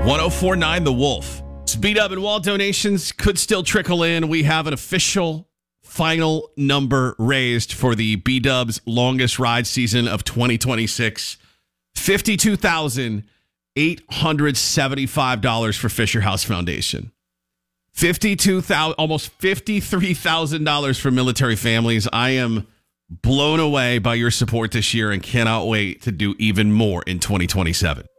1049 The Wolf. Speed Up and Walt donations could still trickle in. We have an official final number raised for the B-Dubs longest ride season of 2026. $52,875 for Fisher House Foundation. Almost $53,000 for military families. I am blown away by your support this year and cannot wait to do even more in 2027.